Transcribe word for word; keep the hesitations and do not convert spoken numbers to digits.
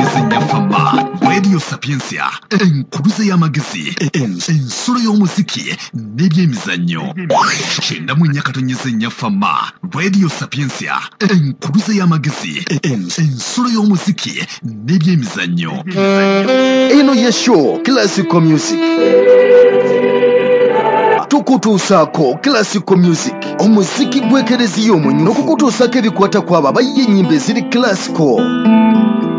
Nyafama, Radio Sapiensia, enkuluze y'amagezi, ensolo y'omuziki, n'ebyemizannyo. Kyenda mu nnya katonyeze Nyafama, Radio Sapiensia, enkuluze y'amagezi, ensolo y'omuziki, n'ebyemizannyo. Eno ye show Classical Music. Tukutuusako Classical Music. Omuziki gwekereziyo omunyo n'okukutuusako ebikwata kw'abo abayye ennyimba eziri classical.